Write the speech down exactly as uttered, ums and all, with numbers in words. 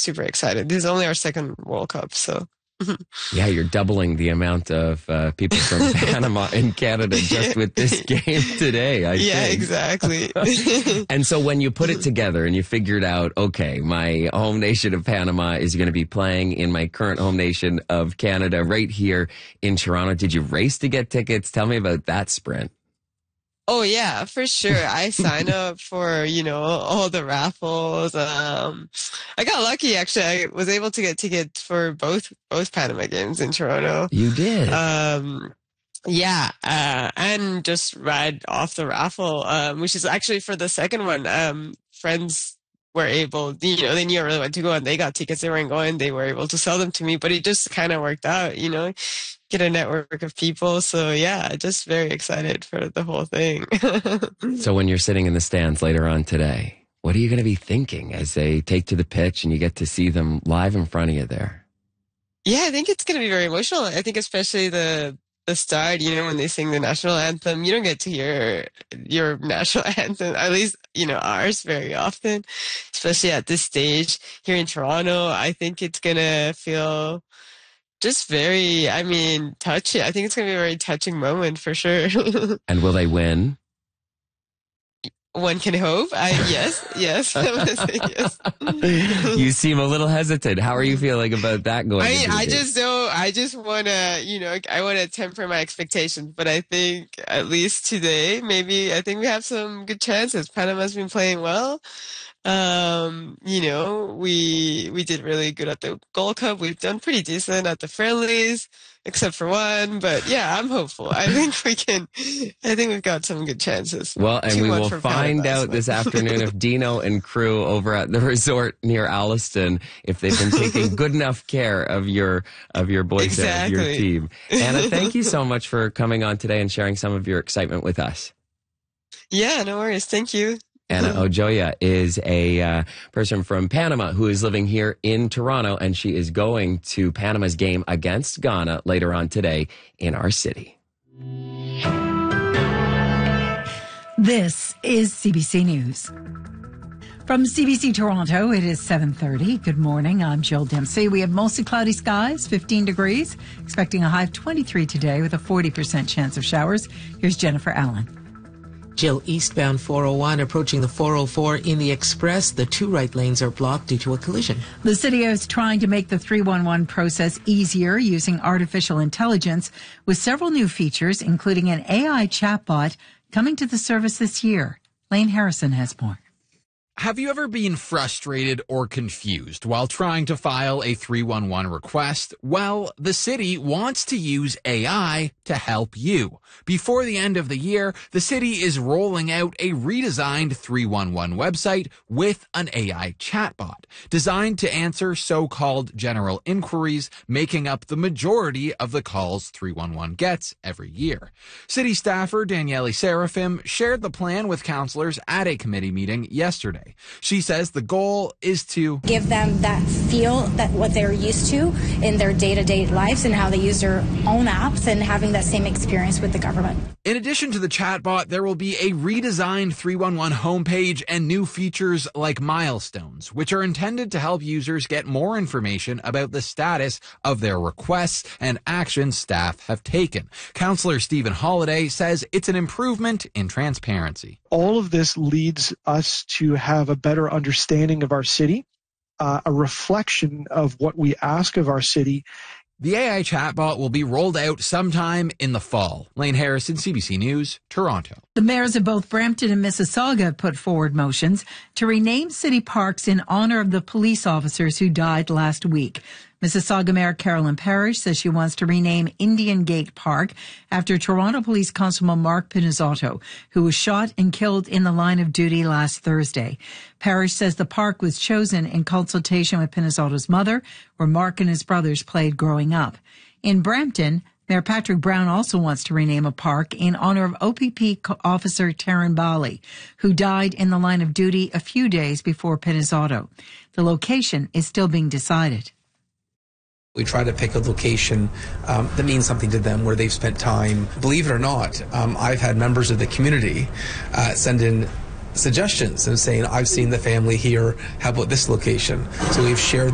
super excited. This is only our second World Cup, so. Yeah, you're doubling the amount of uh, people from Panama in Canada just with this game today, I yeah, think. exactly. And so when you put it together and you figured out, okay, my home nation of Panama is going to be playing in my current home nation of Canada right here in Toronto, did you race to get tickets? Tell me about that sprint. Oh yeah, for sure. I signed up for, you know, all the raffles. Um, I got lucky actually. I was able to get tickets for both, both Panama games in Toronto. You did? Um, yeah, uh, and just read off the raffle, um, which is actually for the second one. Um, friends were able, you know, they knew I really wanted to go and they got tickets. They weren't going. They were able to sell them to me, but it just kind of worked out, you know. Get a network of people. So yeah, just very excited for the whole thing. So when you're sitting in the stands later on today, what are you going to be thinking as they take to the pitch and you get to see them live in front of you there? Yeah, I think it's going to be very emotional. I think especially the the start, you know, when they sing the national anthem, you don't get to hear your national anthem, at least, you know, ours very often, especially at this stage here in Toronto. I think it's going to feel just very, I mean, touching. I think it's going to be a very touching moment for sure. And will they win? One can hope. I, yes, yes. I'm going to say yes. You seem a little hesitant. How are you feeling about that going? I mean, I game? just don't, I just want to, you know, I want to temper my expectations, but I think at least today, maybe, I think we have some good chances. Panama's been playing well. Um, you know, we we did really good at the Gold Cup. We've done pretty decent at the friendlies, except for one. But yeah, I'm hopeful. I think we can. I think we've got some good chances. Well, and we will find Panama, out this afternoon if Dino and crew over at the resort near Alliston, if they've been taking good enough care of your of your boys exactly. there, of your team. Anna, thank you so much for coming on today and sharing some of your excitement with us. Yeah, no worries. Thank you. Anna Ojoya is a uh, person from Panama who is living here in Toronto, and she is going to Panama's game against Ghana later on today in our city. This is C B C News. From C B C Toronto, it is seven thirty. Good morning. I'm Jill Dempsey. We have mostly cloudy skies, fifteen degrees, expecting a high of twenty-three today with a forty percent chance of showers. Here's Jennifer Allen. Jill, eastbound four oh one approaching the four oh four in the express. The two right lanes are blocked due to a collision. The city is trying to make the three one one process easier using artificial intelligence with several new features, including an A I chatbot coming to the service this year. Lane Harrison has more. Have you ever been frustrated or confused while trying to file a three one one request? Well, the city wants to use A I to help you. Before the end of the year, the city is rolling out a redesigned three one one website with an A I chatbot designed to answer so-called general inquiries, making up the majority of the calls three one one gets every year. City staffer Daniele Seraphim shared the plan with councillors at a committee meeting yesterday. She says the goal is to give them that feel that what they're used to in their day-to-day lives and how they use their own apps and having that same experience with the government. In addition to the chatbot, there will be a redesigned three one one homepage and new features like milestones, which are intended to help users get more information about the status of their requests and actions staff have taken. Councillor Stephen Holliday says it's an improvement in transparency. All of this leads us to have a better understanding of our city, uh, a reflection of what we ask of our city. The A I chatbot will be rolled out sometime in the fall. Lane Harrison, C B C News, Toronto. The mayors of both Brampton and Mississauga put forward motions to rename city parks in honor of the police officers who died last week. Mississauga Mayor Carolyn Parrish says she wants to rename Indian Gate Park after Toronto Police Constable Mark Pinizzotto, who was shot and killed in the line of duty last Thursday. Parrish says the park was chosen in consultation with Pinizzotto's mother, where Mark and his brothers played growing up. In Brampton, Mayor Patrick Brown also wants to rename a park in honor of O P P officer Taryn Bali, who died in the line of duty a few days before Pinizzotto. The location is still being decided. We try to pick a location um, that means something to them, where they've spent time. Believe it or not, um, I've had members of the community uh, send in suggestions and saying, I've seen the family here, how about this location? So we've shared